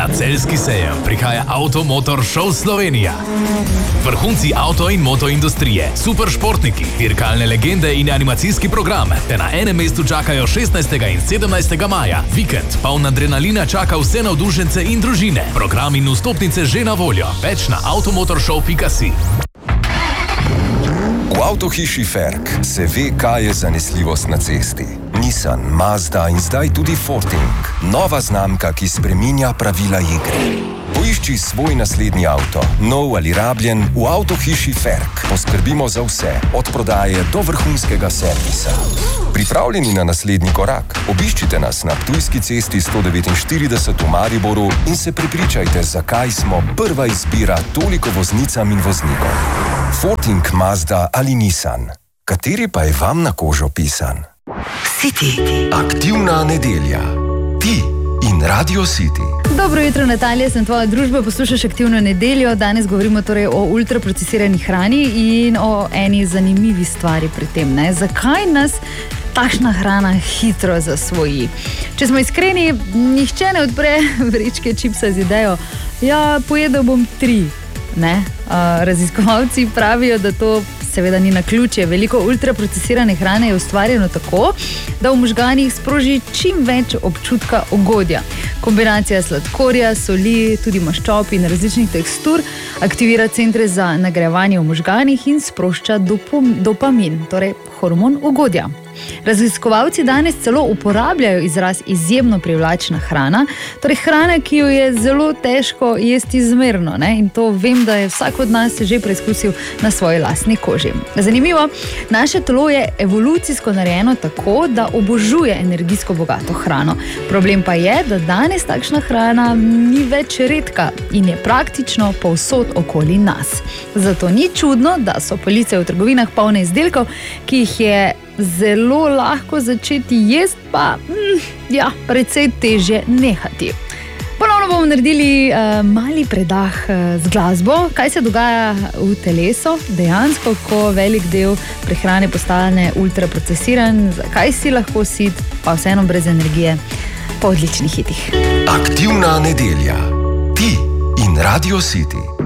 Na celjski sejem prihaja Avtomotor Show Slovenija. Vrhunci avto in motoindustrije, superšportniki, dirkalne legende in animacijski program te na enem mestu čakajo 16. in 17. maja. Vikend poln adrenalina čaka vse navdušence in družine. Program in vstopnice že na voljo. Več na automotorshow.si. V avtohiši Ferk se ve, kaj je zanesljivost na cesti. Nissan, Mazda in zdaj tudi Forting. Nova znamka, ki spreminja pravila igre. Poišči svoj naslednji avto, nov ali rabljen, v avtohiši Ferk. Poskrbimo za vse, od prodaje do vrhunskega servisa. Pripravljeni na naslednji korak? Obiščite nas na Ptujski cesti 149 v Mariboru in se prepričajte, zakaj smo prva izbira toliko voznicam in voznikom. Forting, Mazda ali Nissan. Kateri pa je vam na kožo pisan? City. Aktivna nedelja. Ti in Radio City. Dobro jutro, Natalija, sem tvoja družba, poslušaš Aktivno nedeljo. Danes govorimo torej o ultraprocesirani hrani in o eni zanimivi stvari pri tem. Zakaj nas takšna hrana hitro zasvoji? Če smo iskreni, nihče ne odpre vrečke čipsa z idejo, ja, pojedel bom 3. Raziskovalci pravijo, da to seveda ni naključje. Veliko ultraprocesirane hrane je ustvarjeno tako, da v možganih sproži čim več občutka ugodja. Kombinacija sladkorja, soli, tudi maščob in različnih tekstur aktivira centre za nagrajevanje v možganih in sprošča dopamin, torej hormon ugodja. Raziskovalci danes celo uporabljajo izraz izjemno privlačna hrana, torej hrana, ki jo je zelo težko jesti zmerno, in to vem, da je vsak od nas že preizkusil na svoji lastni koži. Zanimivo, naše telo je evolucijsko narejeno tako, da obožuje energijsko bogato hrano. Problem pa je, da danes takšna hrana ni več redka in je praktično povsod okoli nas. Zato ni čudno, da so police v trgovinah polne izdelkov, ki jih je zelo lahko začeti jesti, pa precej težje nehati. Ponovno bomo naredili mali predah z glasbo, kaj se dogaja v telesu, dejansko, ko velik del prehrane postane ultraprocesiran, zakaj si lahko sit, pa vseeno brez energije, po odličnih hitih. Aktivna nedelja. Ti in Radio City.